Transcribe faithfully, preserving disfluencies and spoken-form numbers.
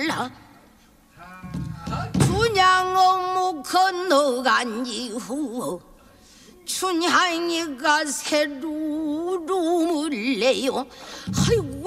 몰라. 춘향 어묵 건너간 이후 춘향이가 새로 rum을 내요. 아이고